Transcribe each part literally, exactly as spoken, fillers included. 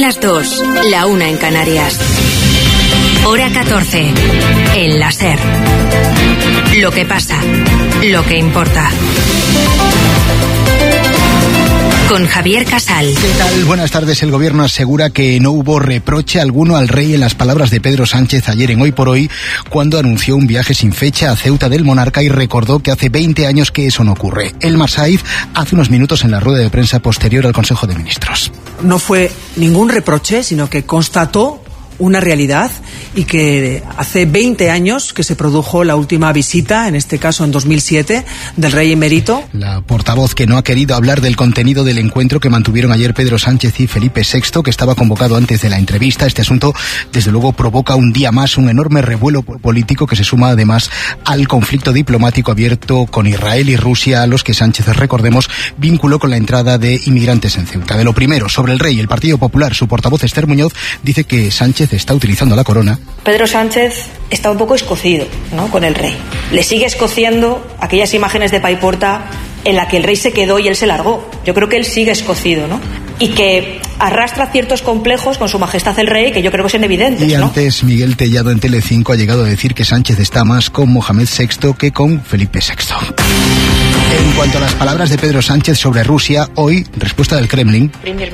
las dos, la una en Canarias. Hora catorce. El la SER. Lo que pasa, lo que importa. Con Javier Casal. ¿Qué tal? Buenas tardes. El gobierno asegura que no hubo reproche alguno al rey en las palabras de Pedro Sánchez ayer en Hoy por Hoy, cuando anunció un viaje sin fecha a Ceuta del monarca y recordó que hace veinte años que eso no ocurre. Elmar Saiz hace unos minutos en la rueda de prensa posterior al Consejo de Ministros. No fue ningún reproche, sino que constató una realidad y que hace veinte años que se produjo la última visita, en este caso en dos mil siete, del rey emérito. La portavoz, que no ha querido hablar del contenido del encuentro que mantuvieron ayer Pedro Sánchez y Felipe sexto, que estaba convocado antes de la entrevista. Este asunto, desde luego, provoca un día más un enorme revuelo político que se suma además al conflicto diplomático abierto con Israel y Rusia, a los que Sánchez, recordemos, vinculó con la entrada de inmigrantes en Ceuta. De lo primero, sobre el rey, el Partido Popular, su portavoz Esther Muñoz dice que Sánchez está utilizando la corona. Pedro Sánchez está un poco escocido, ¿no?, con el rey. Le sigue escociendo aquellas imágenes de Paiporta en la que el rey se quedó y él se largó. Yo creo que él sigue escocido, ¿no? Y que arrastra ciertos complejos con su majestad el rey, que yo creo que son evidentes, y ¿no? Antes, Miguel Tellado en Telecinco ha llegado a decir que Sánchez está más con Mohamed sexto que con Felipe sexto. En cuanto a las palabras de Pedro Sánchez sobre Rusia, hoy, respuesta del Kremlin.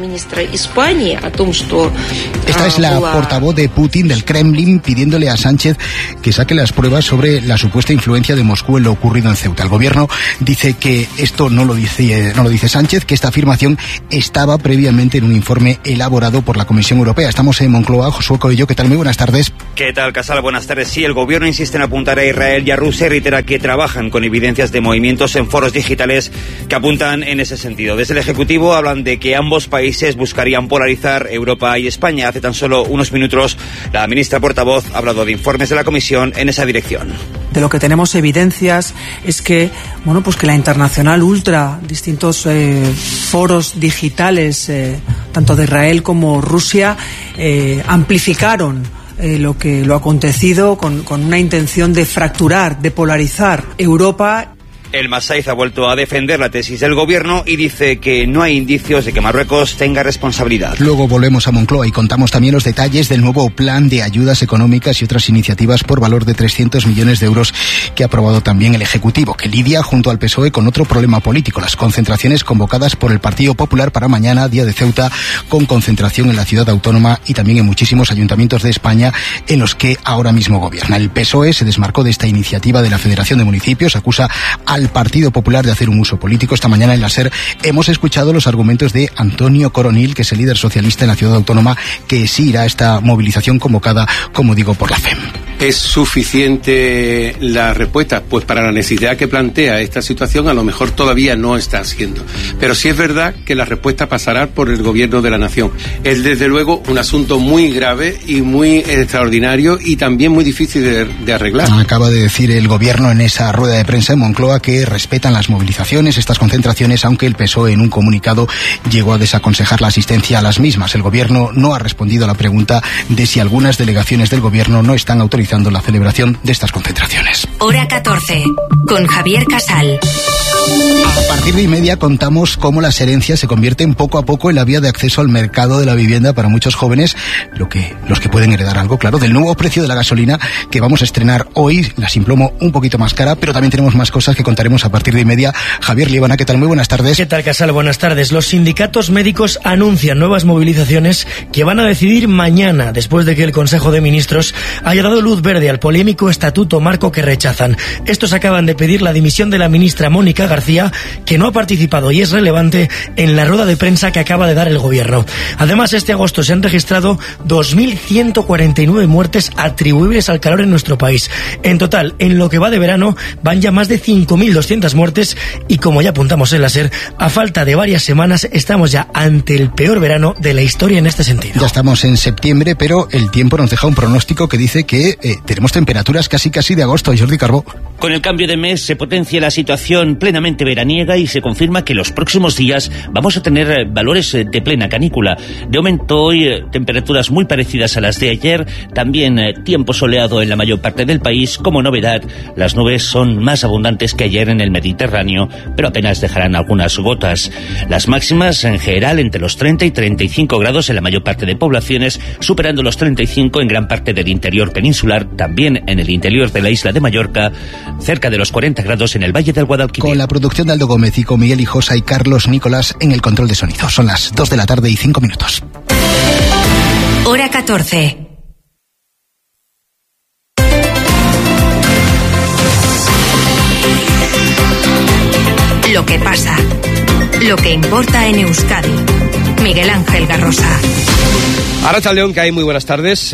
Esta es la portavoz de Putin, del Kremlin, pidiéndole a Sánchez que saque las pruebas sobre la supuesta influencia de Moscú en lo ocurrido en Ceuta. El gobierno dice que esto no lo dice, no lo dice Sánchez, que esta afirmación estaba previamente en un informe elaborado por la Comisión Europea. Estamos en Moncloa. Josué Coello, ¿qué tal? Muy buenas tardes. ¿Qué tal, Casal? Buenas tardes. Sí, el gobierno insiste en apuntar a Israel y a Rusia y reitera que trabajan con evidencias de movimientos en foros digitales que apuntan en ese sentido. Desde el Ejecutivo hablan de que ambos países buscarían polarizar Europa y España. Hace tan solo unos minutos la ministra portavoz ha hablado de informes de la Comisión en esa dirección. De lo que tenemos evidencias es que, bueno, pues que la Internacional Ultra, distintos eh, foros digitales, eh, tanto de Israel como Rusia, eh, amplificaron eh, lo que lo acontecido con, con una intención de fracturar, de polarizar Europa. Elmar Saiz ha vuelto a defender la tesis del gobierno y dice que no hay indicios de que Marruecos tenga responsabilidad. Luego volvemos a Moncloa y contamos también los detalles del nuevo plan de ayudas económicas y otras iniciativas por valor de trescientos millones de euros que ha aprobado también el Ejecutivo, que lidia junto al P S O E con otro problema político, las concentraciones convocadas por el Partido Popular para mañana, día de Ceuta, con concentración en la ciudad autónoma y también en muchísimos ayuntamientos de España en los que ahora mismo gobierna. El P S O E se desmarcó de esta iniciativa de la Federación de Municipios, acusa a al Partido Popular de hacer un uso político. Esta mañana en la SER hemos escuchado los argumentos de Antonio Coronil, que es el líder socialista en la ciudad autónoma, que sí irá a esta movilización convocada, como digo, por la F E M. ¿Es suficiente la respuesta? Pues para la necesidad que plantea esta situación a lo mejor todavía no está siendo. Pero sí es verdad que la respuesta pasará por el gobierno de la nación. Es desde luego un asunto muy grave y muy extraordinario y también muy difícil de, de arreglar. Acaba de decir el gobierno en esa rueda de prensa en Moncloa que respetan las movilizaciones, estas concentraciones, aunque el P S O E en un comunicado llegó a desaconsejar la asistencia a las mismas. El gobierno no ha respondido a la pregunta de si algunas delegaciones del gobierno no están autorizadas la celebración de estas concentraciones. Hora catorce, con Javier Casal. A partir de y media contamos cómo las herencias se convierten poco a poco en la vía de acceso al mercado de la vivienda para muchos jóvenes, lo que los que pueden heredar algo, claro, del nuevo precio de la gasolina que vamos a estrenar hoy, la Simplomo un poquito más cara, pero también tenemos más cosas que contaremos a partir de y media. Javier Líbana, ¿qué tal? Muy buenas tardes. ¿Qué tal, Casal? Buenas tardes. Los sindicatos médicos anuncian nuevas movilizaciones que van a decidir mañana, después de que el Consejo de Ministros haya dado luz verde al polémico estatuto marco que rechazan. Estos acaban de pedir la dimisión de la ministra Mónica García, que no ha participado y es relevante en la rueda de prensa que acaba de dar el gobierno. Además, este agosto se han registrado dos mil ciento cuarenta y nueve muertes atribuibles al calor en nuestro país. En total, en lo que va de verano, van ya más de cinco mil doscientas muertes y, como ya apuntamos en la SER, a falta de varias semanas estamos ya ante el peor verano de la historia en este sentido. Ya estamos en septiembre, pero el tiempo nos deja un pronóstico que dice que eh, tenemos temperaturas casi casi de agosto. Jordi Carbó. Con el cambio de mes se potencia la situación plenamente claramente veraniega y se confirma que los próximos días vamos a tener valores de plena canícula. De momento hoy temperaturas muy parecidas a las de ayer, también tiempo soleado en la mayor parte del país. Como novedad, las nubes son más abundantes que ayer en el Mediterráneo, pero apenas dejarán algunas gotas. Las máximas en general entre los treinta y treinta y cinco grados en la mayor parte de poblaciones, superando los treinta y cinco en gran parte del interior peninsular, también en el interior de la isla de Mallorca, cerca de los cuarenta grados en el Valle del Guadalquivir. Con la producción de Aldo Gómez y con Miguel Hijosa y Carlos Nicolás en el control de sonido. Son las dos de la tarde y cinco minutos. Hora catorce. Lo que pasa, lo que importa en Euskadi. Miguel Ángel Garrosa. Arratsaldeon, que hay muy buenas tardes.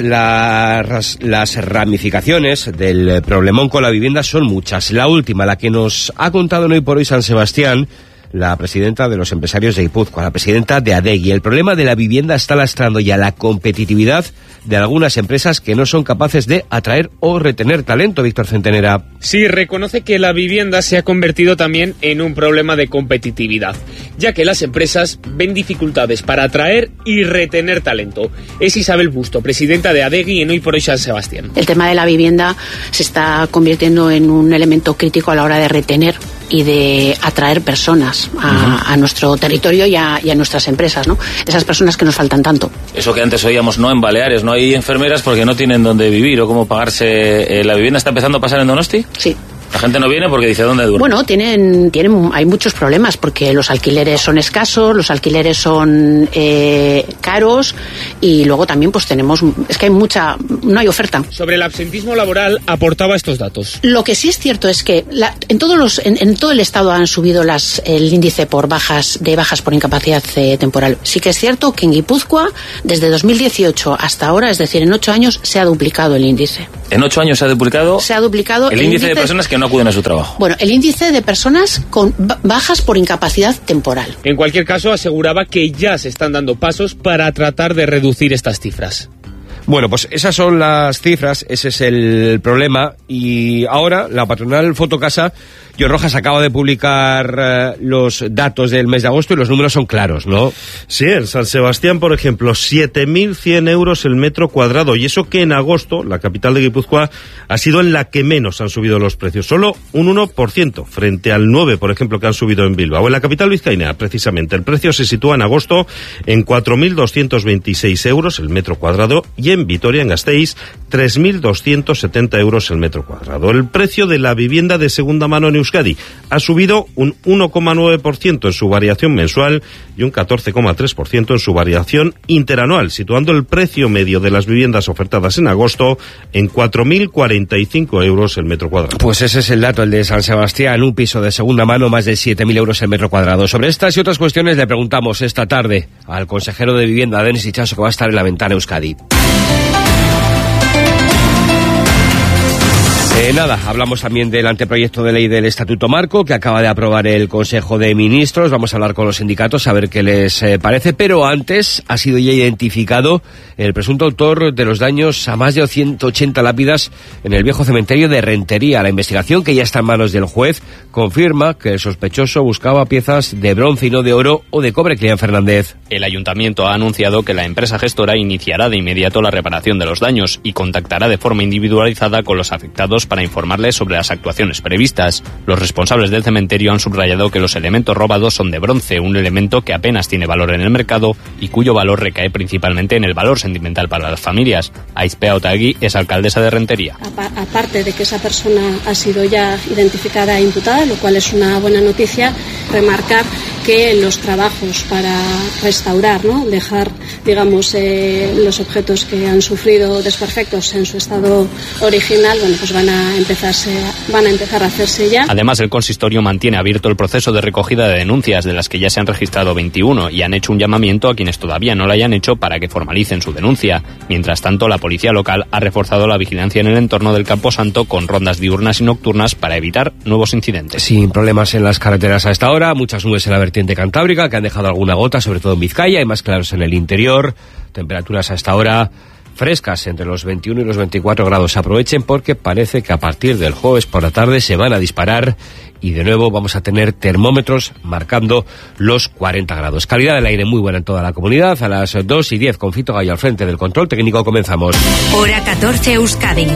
Las, las ramificaciones del problemón con la vivienda son muchas. La última, la que nos ha contado hoy por hoy San Sebastián, la presidenta de los empresarios de Guipúzcoa, la presidenta de Adegi. El problema de la vivienda está lastrando ya la competitividad de algunas empresas que no son capaces de atraer o retener talento. Víctor Centenera. Sí, reconoce que la vivienda se ha convertido también en un problema de competitividad, ya que las empresas ven dificultades para atraer y retener talento. Es Isabel Busto, presidenta de Adegi en Hoy por Hoy San Sebastián. El tema de la vivienda se está convirtiendo en un elemento crítico a la hora de retener y de atraer personas a, uh-huh. a nuestro territorio y a, y a nuestras empresas, ¿no? Esas personas que nos faltan tanto. Eso que antes oíamos, no en Baleares, no hay enfermeras porque no tienen dónde vivir o cómo pagarse eh, la vivienda. ¿Está empezando a pasar en Donosti? Sí. La gente no viene porque dice ¿dónde duerme? Bueno, tienen, tienen, hay muchos problemas porque los alquileres son escasos, los alquileres son eh, caros y luego también pues tenemos, es que hay mucha, no hay oferta. Sobre el absentismo laboral aportaba estos datos. Lo que sí es cierto es que la, en todos los, en, en todo el estado han subido las, el índice por bajas, de bajas por incapacidad eh, temporal. Sí que es cierto que en Guipúzcoa desde dos mil dieciocho hasta ahora, es decir, en ocho años se ha duplicado el índice. ¿En ocho años se ha duplicado? Se ha duplicado el, el índice, índice de personas que no acuden a su trabajo. Bueno, el índice de personas con bajas por incapacidad temporal. En cualquier caso, aseguraba que ya se están dando pasos para tratar de reducir estas cifras. Bueno, pues esas son las cifras, ese es el problema. Y ahora la patronal Fotocasa, John Rojas, acaba de publicar eh, los datos del mes de agosto y los números son claros, ¿no? Sí, en San Sebastián, por ejemplo, siete mil cien euros el metro cuadrado. Y eso que en agosto, la capital de Guipúzcoa, ha sido en la que menos han subido los precios. Solo un uno por ciento, frente al nueve por ciento, por ejemplo, que han subido en Bilbao. En la capital vizcaína, precisamente, el precio se sitúa en agosto en cuatro mil doscientos veintiséis euros el metro cuadrado y en Vitoria, en Gasteiz, tres mil doscientos setenta euros el metro cuadrado. El precio de la vivienda de segunda mano en Euskadi ha subido un uno coma nueve por ciento en su variación mensual y un catorce coma tres por ciento en su variación interanual, situando el precio medio de las viviendas ofertadas en agosto en cuatro mil cuarenta y cinco euros el metro cuadrado. Pues ese es el dato, el de San Sebastián, un piso de segunda mano, más de siete mil euros el metro cuadrado. Sobre estas y otras cuestiones le preguntamos esta tarde al consejero de Vivienda, Denis Itxaso, que va a estar en la ventana Euskadi. Eh, nada, hablamos también del anteproyecto de ley del Estatuto Marco que acaba de aprobar el Consejo de Ministros. Vamos a hablar con los sindicatos a ver qué les eh, parece, pero antes ha sido ya identificado el presunto autor de los daños a más de ciento ochenta lápidas en el viejo cementerio de Rentería. La investigación, que ya está en manos del juez, confirma que el sospechoso buscaba piezas de bronce y no de oro o de cobre. Clean Fernández. El ayuntamiento ha anunciado que la empresa gestora iniciará de inmediato la reparación de los daños y contactará de forma individualizada con los afectados para informarles sobre las actuaciones previstas. Los responsables del cementerio han subrayado que los elementos robados son de bronce, un elemento que apenas tiene valor en el mercado y cuyo valor recae principalmente en el valor sentimental para las familias. Aizpea Otagui es alcaldesa de Rentería. Aparte de que esa persona ha sido ya identificada e imputada, lo cual es una buena noticia, remarcar que los trabajos para restaurar, ¿no? dejar, digamos, eh, los objetos que han sufrido desperfectos en su estado original, bueno, pues van a empezarse, van a empezar a hacerse ya. Además, el consistorio mantiene abierto el proceso de recogida de denuncias, de las que ya se han registrado veintiuno, y han hecho un llamamiento a quienes todavía no lo hayan hecho para que formalicen su denuncia. Mientras tanto, la policía local ha reforzado la vigilancia en el entorno del Camposanto con rondas diurnas y nocturnas para evitar nuevos incidentes. Sin problemas en las carreteras a esta hora, muchas nubes en la vertiente cantábrica que han dejado alguna gota, sobre todo en Vizcaya, y más claros en el interior. Temperaturas a esta hora frescas entre los veintiuno y los veinticuatro grados. Aprovechen porque parece que a partir del jueves por la tarde se van a disparar y de nuevo vamos a tener termómetros marcando los cuarenta grados. Calidad del aire muy buena en toda la comunidad. A las dos y diez con Fito Gallo al frente del control técnico comenzamos. Hora catorce Euskadi.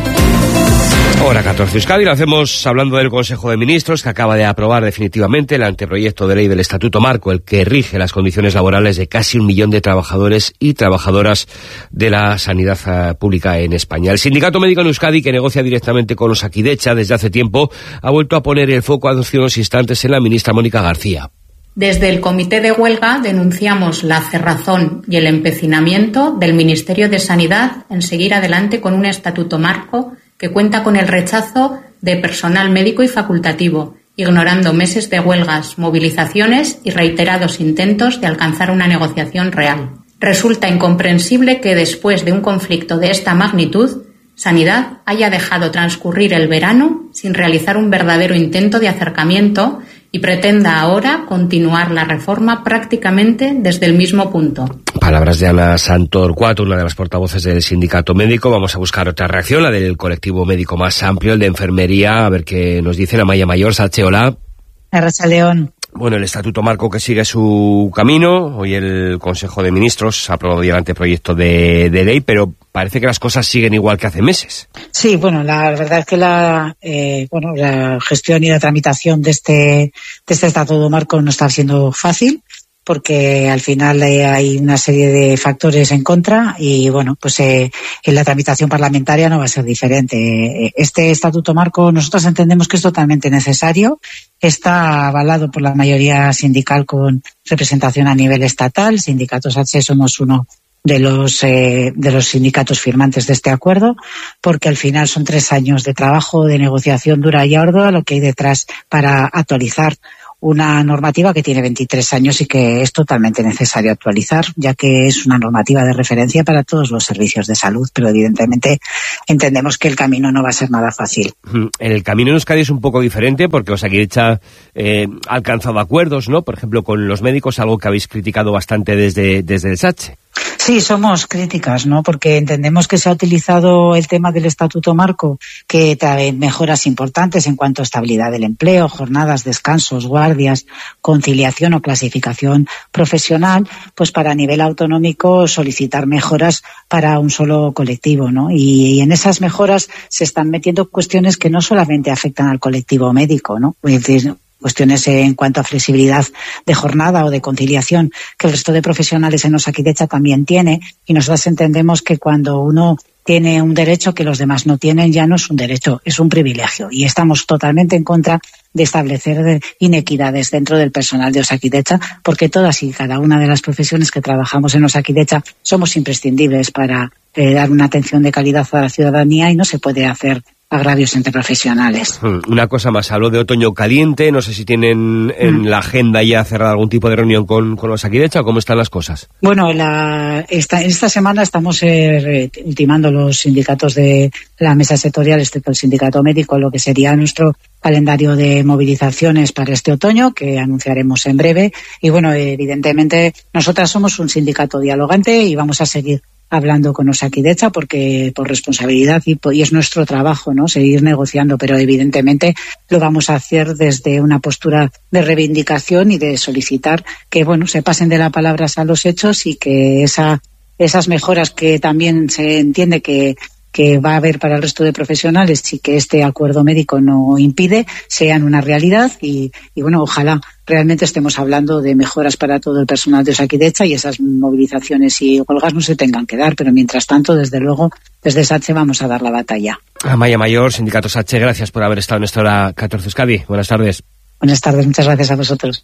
Hora catorce Euskadi, lo hacemos hablando del Consejo de Ministros que acaba de aprobar definitivamente el anteproyecto de ley del Estatuto Marco, el que rige las condiciones laborales de casi un millón de trabajadores y trabajadoras de la sanidad uh, pública en España. El Sindicato Médico en Euskadi, que negocia directamente con Osakidetza desde hace tiempo, ha vuelto a poner el foco hace unos instantes en la ministra Mónica García. Desde el Comité de Huelga denunciamos la cerrazón y el empecinamiento del Ministerio de Sanidad en seguir adelante con un Estatuto Marco que cuenta con el rechazo de personal médico y facultativo, ignorando meses de huelgas, movilizaciones y reiterados intentos de alcanzar una negociación real. Resulta incomprensible que después de un conflicto de esta magnitud, Sanidad haya dejado transcurrir el verano sin realizar un verdadero intento de acercamiento y pretenda ahora continuar la reforma prácticamente desde el mismo punto. Palabras de Ana Santorcuato, una de las portavoces del sindicato médico. Vamos a buscar otra reacción, la del colectivo médico más amplio, el de enfermería, a ver qué nos dice Amaya Mayor. Sache, hola. Arracha León. Bueno, el Estatuto Marco que sigue su camino. Hoy el Consejo de Ministros ha aprobado ya el anteproyecto de, de ley, pero parece que las cosas siguen igual que hace meses. Sí, bueno, la verdad es que la eh, bueno la gestión y la tramitación de este de este Estatuto Marco no está siendo fácil, porque al final eh, hay una serie de factores en contra y, bueno, pues eh, en la tramitación parlamentaria no va a ser diferente. Este Estatuto Marco nosotros entendemos que es totalmente necesario, está avalado por la mayoría sindical con representación a nivel estatal. Sindicatos H somos uno de los eh, de los sindicatos firmantes de este acuerdo, porque al final son tres años de trabajo, de negociación dura y ardua, lo que hay detrás para actualizar una normativa que tiene veintitrés años y que es totalmente necesario actualizar, ya que es una normativa de referencia para todos los servicios de salud, pero evidentemente entendemos que el camino no va a ser nada fácil. El camino en Euskadi es un poco diferente porque Osakidetza eh, ha alcanzado acuerdos, ¿no? Por ejemplo, con los médicos, algo que habéis criticado bastante desde, desde el S A C H. Sí, somos críticas, ¿no? Porque entendemos que se ha utilizado el tema del Estatuto Marco, que trae mejoras importantes en cuanto a estabilidad del empleo, jornadas, descansos, guardias, conciliación o clasificación profesional, pues para a nivel autonómico solicitar mejoras para un solo colectivo, ¿no? Y, y en esas mejoras se están metiendo cuestiones que no solamente afectan al colectivo médico, ¿no? Es decir, cuestiones en cuanto a flexibilidad de jornada o de conciliación que el resto de profesionales en Osakidetza también tiene, y nosotros entendemos que cuando uno tiene un derecho que los demás no tienen, ya no es un derecho, es un privilegio, y estamos totalmente en contra de establecer inequidades dentro del personal de Osakidetza, porque todas y cada una de las profesiones que trabajamos en Osakidetza somos imprescindibles para eh, dar una atención de calidad a la ciudadanía, y no se puede hacer agravios entre profesionales. Una cosa más, habló de otoño caliente, no sé si tienen en mm. la agenda ya cerrada algún tipo de reunión con, con Osakidetza o cómo están las cosas. Bueno, la, esta, esta semana estamos eh, ultimando los sindicatos de la mesa sectorial, excepto el sindicato médico, lo que sería nuestro calendario de movilizaciones para este otoño, que anunciaremos en breve. Y bueno, evidentemente nosotras somos un sindicato dialogante y vamos a seguir hablando con Osakidetza porque por responsabilidad y, y es nuestro trabajo, ¿no? Seguir negociando, pero evidentemente lo vamos a hacer desde una postura de reivindicación y de solicitar que, bueno, se pasen de las palabras a los hechos y que esa esas mejoras que también se entiende que que va a haber para el resto de profesionales y que este acuerdo médico no impide, sean una realidad y, y bueno, ojalá realmente estemos hablando de mejoras para todo el personal de Osakidetza y esas movilizaciones y huelgas no se tengan que dar, pero mientras tanto, desde luego, desde S A C H vamos a dar la batalla. Amaya Mayor, Sindicato S A C H, gracias por haber estado en esta hora catorce Euskadi. Buenas tardes. Buenas tardes, muchas gracias a vosotros.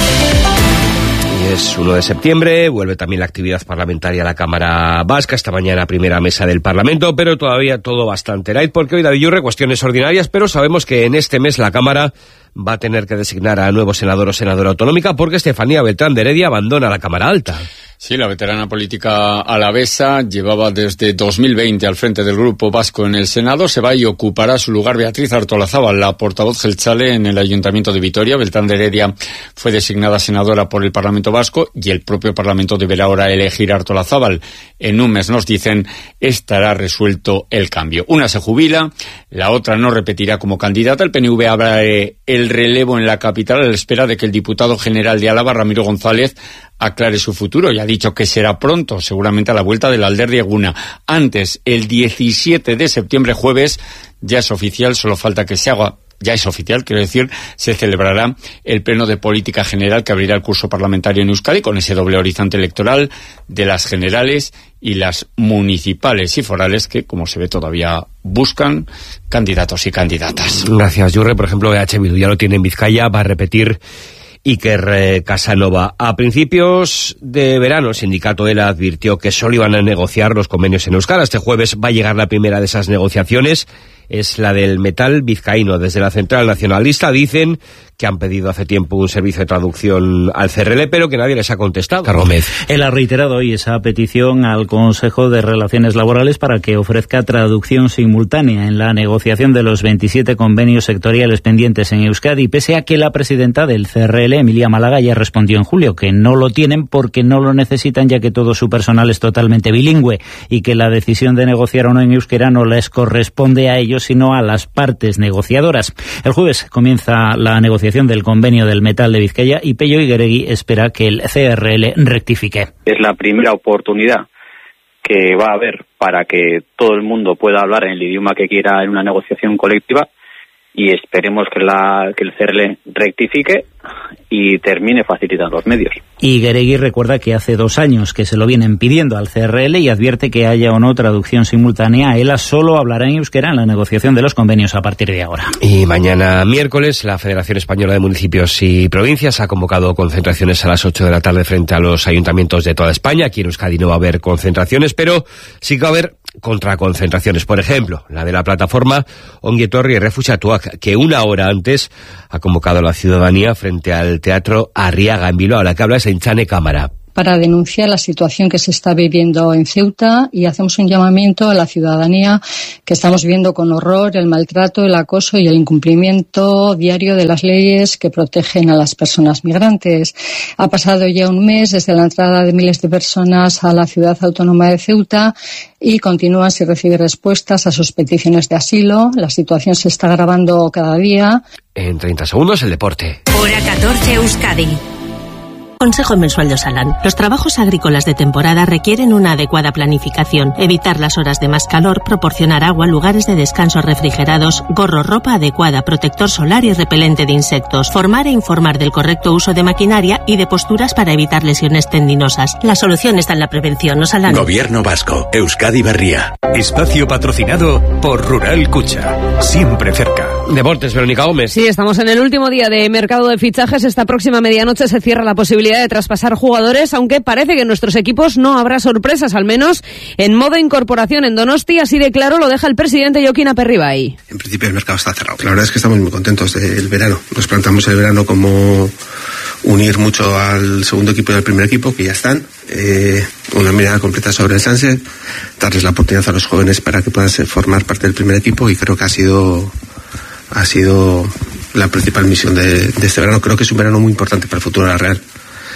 Es uno de septiembre, vuelve también la actividad parlamentaria a la Cámara Vasca, esta mañana primera mesa del Parlamento, pero todavía todo bastante light, porque hoy David Yurre, cuestiones ordinarias, pero sabemos que en este mes la Cámara va a tener que designar a nuevo senador o senadora autonómica, porque Estefanía Beltrán de Heredia abandona la Cámara Alta. Sí, la veterana política alavesa llevaba desde dos mil veinte al frente del Grupo Vasco en el Senado. Se va y ocupará su lugar Beatriz Artolazábal, la portavoz jeltzale en el Ayuntamiento de Vitoria. Beltrán de Heredia fue designada senadora por el Parlamento Vasco y el propio Parlamento deberá ahora elegir a Artolazábal. En un mes, nos dicen, estará resuelto el cambio. Una se jubila, la otra no repetirá como candidata. El P N V habrá eh, el relevo en la capital a la espera de que el diputado general de Álava, Ramiro González, aclare su futuro. Ya ha dicho que será pronto, seguramente a la vuelta del Alder de Eguna. Antes, el diecisiete de septiembre, jueves, ya es oficial, solo falta que se haga, ya es oficial, quiero decir, se celebrará el Pleno de Política General que abrirá el curso parlamentario en Euskadi con ese doble horizonte electoral de las generales y las municipales y forales que, como se ve, todavía buscan candidatos y candidatas. Gracias, Yurre. Por ejemplo, E H Bildu ya lo tiene en Vizcaya, va a repetir Iker Casanova. A principios de verano, el sindicato ELA advirtió que solo iban a negociar los convenios en euskera. Este jueves va a llegar la primera de esas negociaciones. Es la del metal vizcaíno. Desde la Central Nacionalista dicen que han pedido hace tiempo un servicio de traducción al C R L, pero que nadie les ha contestado. Cargómez. Él ha reiterado hoy esa petición al Consejo de Relaciones Laborales para que ofrezca traducción simultánea en la negociación de los veintisiete convenios sectoriales pendientes en Euskadi, pese a que la presidenta del C R L, Emilia Málaga, ya respondió en julio que no lo tienen porque no lo necesitan, ya que todo su personal es totalmente bilingüe y que la decisión de negociar o no en euskera no les corresponde a ellos, sino a las partes negociadoras. El jueves comienza la negociación del convenio del metal de Vizcaya y Pello Igueregui espera que el C R L rectifique. Es la primera oportunidad que va a haber para que todo el mundo pueda hablar en el idioma que quiera en una negociación colectiva y esperemos que, la, que el C R L rectifique y termine facilitando los medios. Igueregui recuerda que hace dos años que se lo vienen pidiendo al C R L y advierte que haya o no traducción simultánea, ELA solo hablará en euskera en la negociación de los convenios a partir de ahora. Y mañana miércoles la Federación Española de Municipios y Provincias ha convocado concentraciones a las ocho de la tarde frente a los ayuntamientos de toda España. Aquí en Euskadi no va a haber concentraciones, pero sí que va a haber contraconcentraciones. Por ejemplo, la de la plataforma Ongi Etorri Errefuxiatuak, que una hora antes ha convocado a la ciudadanía frente al Teatro Arriaga en Bilbao, a la que habla Seinchane Cámara. Para denunciar la situación que se está viviendo en Ceuta y hacemos un llamamiento a la ciudadanía que estamos viendo con horror el maltrato, el acoso y el incumplimiento diario de las leyes que protegen a las personas migrantes. Ha pasado ya un mes desde la entrada de miles de personas a la ciudad autónoma de Ceuta y continúan sin recibir respuestas a sus peticiones de asilo. La situación se está agravando cada día. En treinta segundos el deporte. Hora catorce Euskadi. Consejo mensual de Osalan. Los trabajos agrícolas de temporada requieren una adecuada planificación, evitar las horas de más calor, proporcionar agua, lugares de descanso refrigerados, gorro, ropa adecuada, protector solar y repelente de insectos, formar e informar del correcto uso de maquinaria y de posturas para evitar lesiones tendinosas. La solución está en la prevención. Osalan. Gobierno Vasco, Euskadi Berria. Espacio patrocinado por Rural Cucha. Siempre cerca. Deportes, Verónica Gómez. Sí, estamos en el último día de mercado de fichajes. Esta próxima medianoche se cierra la posibilidad de traspasar jugadores, aunque parece que en nuestros equipos no habrá sorpresas, al menos en modo incorporación en Donosti. Así de claro lo deja el presidente Joaquín Aperribay. En principio el mercado está cerrado. La verdad es que estamos muy contentos del verano. Nos plantamos el verano como unir mucho al segundo equipo y al primer equipo, que ya están. Eh, una mirada completa sobre el Sanse, darles la oportunidad a los jóvenes para que puedan ser, formar parte del primer equipo, y creo que ha sido ha sido la principal misión de, de este verano. Creo que es un verano muy importante para el futuro de la Real.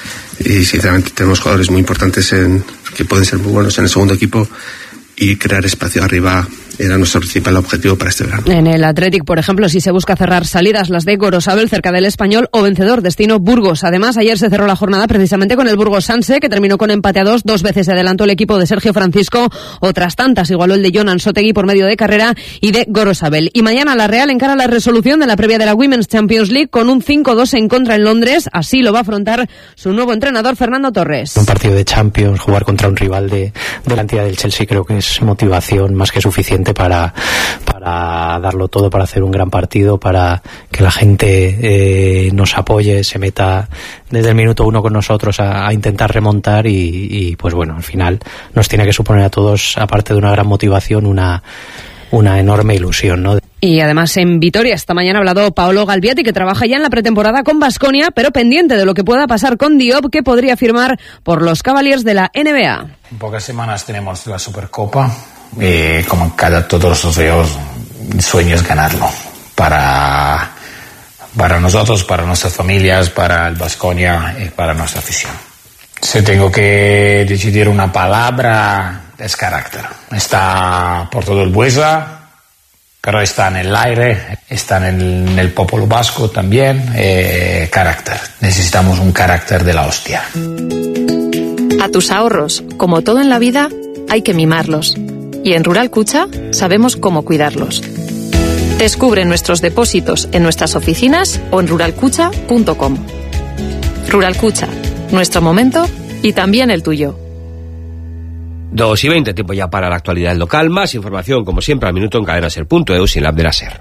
Y sinceramente tenemos jugadores muy importantes en, que pueden ser muy buenos en el segundo equipo, y crear espacio arriba era nuestro principal objetivo para este verano. En el Athletic, por ejemplo, si se busca cerrar salidas, las de Gorosabel cerca del Español o vencedor, destino Burgos. Además, ayer se cerró la jornada precisamente con el Burgos Sanse, que terminó con empate a dos. Dos veces se adelantó el equipo de Sergio Francisco, otras tantas igualó el de Jonan Sotegui por medio de Carrera y de Gorosabel. Y mañana la Real encara la resolución de la previa de la Women's Champions League con un cinco dos en contra en Londres. Así lo va a afrontar su nuevo entrenador, Fernando Torres. Un partido de Champions, jugar contra un rival de, de la entidad del Chelsea, creo que es motivación más que suficiente para, para darlo todo, para hacer un gran partido, para que la gente eh, nos apoye, se meta desde el minuto uno con nosotros a, a intentar remontar, y, y pues bueno, al final nos tiene que suponer a todos, aparte de una gran motivación, una, una enorme ilusión, ¿no? Y además en Vitoria esta mañana ha hablado Paolo Galbiati, que trabaja ya en la pretemporada con Baskonia, pero pendiente de lo que pueda pasar con Diop, que podría firmar por los Cavaliers de la N B A. En pocas semanas tenemos la Supercopa y como cada todos los días el sueño es ganarlo para, para nosotros, para nuestras familias, para el Baskonia y para nuestra afición. Si tengo que decidir una palabra, es carácter. Está por todo el Buesa, pero está en el aire, está en el, en el pueblo vasco también, eh, carácter. Necesitamos un carácter de la hostia. A tus ahorros, como todo en la vida, hay que mimarlos. Y en Rural Cucha sabemos cómo cuidarlos. Descubre nuestros depósitos en nuestras oficinas o en rural cucha punto com. Rural Cucha, nuestro momento y también el tuyo. dos y veinte, tiempo ya para la actualidad local. Más información, como siempre, al minuto en cadena ser punto eus y en la app de la SER.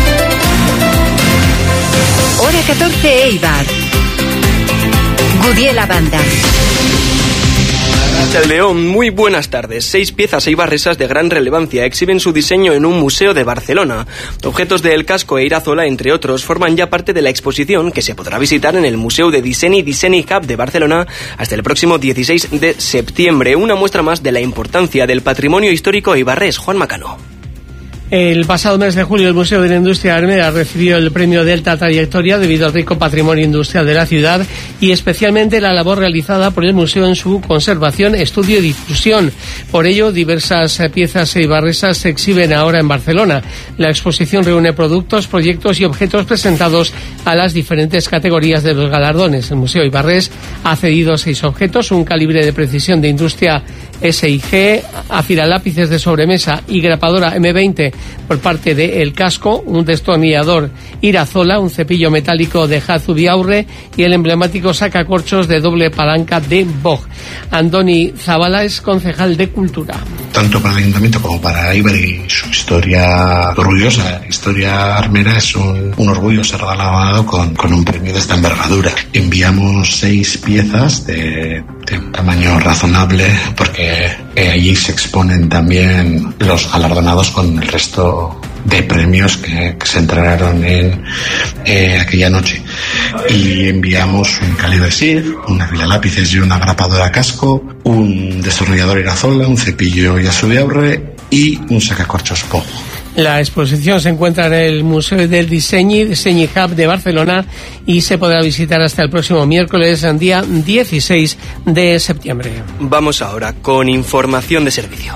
Hora catorce, Eibar. Gudiela Banda. León, muy buenas tardes. Seis piezas eibarresas de gran relevancia exhiben su diseño en un museo de Barcelona. Objetos de El Casco e Irazola, entre otros, forman ya parte de la exposición que se podrá visitar en el Museu de Disseny i Disseny Hub de Barcelona hasta el próximo dieciséis de septiembre. Una muestra más de la importancia del patrimonio histórico eibarrés. Juan Macano. El pasado mes de julio el Museo de la Industria Armera recibió el premio de alta trayectoria debido al rico patrimonio industrial de la ciudad y especialmente la labor realizada por el museo en su conservación, estudio y difusión. Por ello, diversas piezas eibarresas se exhiben ahora en Barcelona. La exposición reúne productos, proyectos y objetos presentados a las diferentes categorías de los galardones. El Museo Eibarrés ha cedido seis objetos, un calibre de precisión de industria S I G, afilalápices de sobremesa y grapadora M veinte por parte de El Casco, un destornillador Irazola, un cepillo metálico de Jazubiaurre y el emblemático sacacorchos de doble palanca de Bog. Andoni Zabala es concejal de Cultura. Tanto para el Ayuntamiento como para Eibar y su historia orgullosa, la historia armera, es un, un orgullo ser galardonado con, con un premio de esta envergadura. Enviamos seis piezas de, de un tamaño razonable porque eh, allí se exponen también los galardonados con el resto de premios que, que se entregaron en eh, aquella noche. Y enviamos un calibre S I G, una fila lápices y una grapadora Casco, un destornillador Irazola, un cepillo Jazubiaurre y un sacacorchos Pogo. La exposición se encuentra en el Museo del Disseny, Disseny Hub de Barcelona y se podrá visitar hasta el próximo miércoles, día dieciséis de septiembre. Vamos ahora con información de servicio.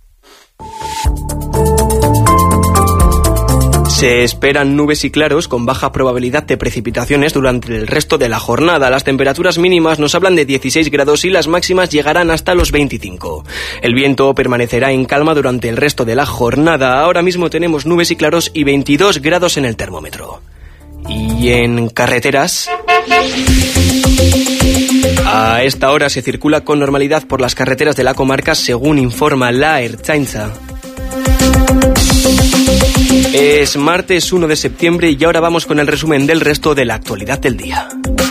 Se esperan nubes y claros con baja probabilidad de precipitaciones durante el resto de la jornada. Las temperaturas mínimas nos hablan de dieciséis grados y las máximas llegarán hasta los veinticinco. El viento permanecerá en calma durante el resto de la jornada. Ahora mismo tenemos nubes y claros y veintidós grados en el termómetro. Y en carreteras, a esta hora se circula con normalidad por las carreteras de la comarca, según informa la Ertzaintza. Es martes uno de septiembre y ahora vamos con el resumen del resto de la actualidad del día.